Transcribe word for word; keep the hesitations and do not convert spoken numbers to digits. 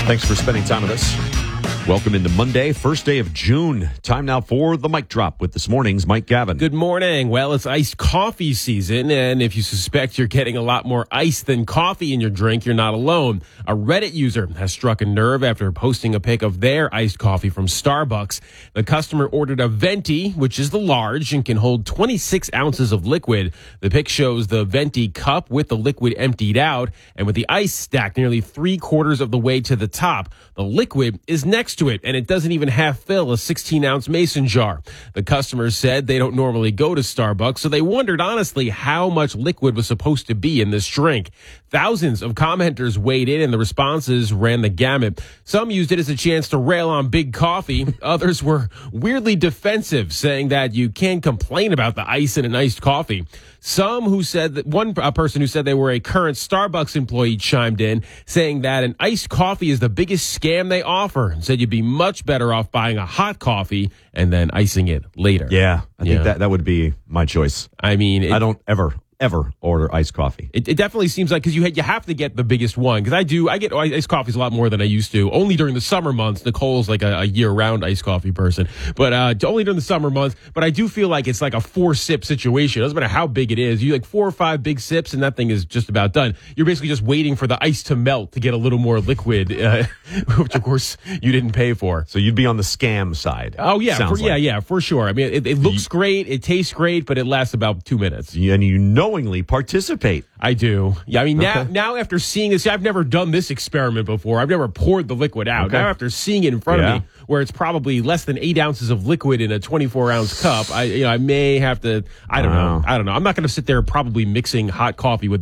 Thanks for spending time with us. Welcome into Monday, first day of June. Time now for the Mic Drop with this morning's Mike Gavin. Good morning. Well, it's iced coffee season, and if you suspect you're getting a lot more ice than coffee in your drink, you're not alone. A Reddit user has struck a nerve after posting a pic of their iced coffee from Starbucks. The customer ordered a Venti, which is the large and can hold twenty-six ounces of liquid. The pic shows the Venti cup with the liquid emptied out and with the ice stacked nearly three quarters of the way to the top. The liquid is next to it, and it doesn't even half fill a sixteen ounce mason jar. The customer said they don't normally go to Starbucks, so they wondered honestly how much liquid was supposed to be in this drink. Thousands of commenters weighed in, and the responses ran the gamut. Some used it as a chance to rail on Big Coffee. Others were weirdly defensive, saying that you can't complain about the ice in an iced coffee. Some who said that one a person who said they were a current Starbucks employee chimed in, saying that an iced coffee is the biggest scam they offer, and said you'd be much better off buying a hot coffee and then icing it later. Yeah, I think Yeah. that, that would be my choice. I mean, it, I don't ever, ever order iced coffee. It, it definitely seems like, because you ha- you have to get the biggest one. Because I do, I get iced coffees a lot more than I used to. Only during the summer months. Nicole's like a, a year-round iced coffee person, but uh, only during the summer months. But I do feel like it's like a four-sip situation. It doesn't matter how big it is. You like four or five big sips, and that thing is just about done. You're basically just waiting for the ice to melt to get a little more liquid, uh, which of course you didn't pay for. So you'd be on the scam side. Oh yeah, sounds for, yeah, like. yeah, for sure. I mean, it, it looks You- great, it tastes great, but it lasts about two minutes. And you knowingly participate. I do. Yeah, I mean, now, Okay. now after seeing this, I've never done this experiment before. I've never poured the liquid out. Okay. Now after seeing it in front Yeah. of me, where it's probably less than eight ounces of liquid in a twenty-four ounce cup, I, you know, I may have to, I don't Wow. know. I don't know. I'm not going to sit there probably mixing hot coffee with